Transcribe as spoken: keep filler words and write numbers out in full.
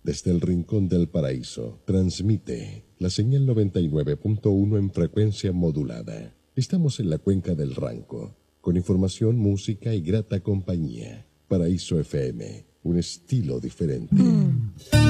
desde el rincón del paraíso, transmite la señal noventa y nueve punto uno en frecuencia modulada. Estamos en la cuenca del Ranco, con información, música y grata compañía. Paraíso F M, un estilo diferente. Mm.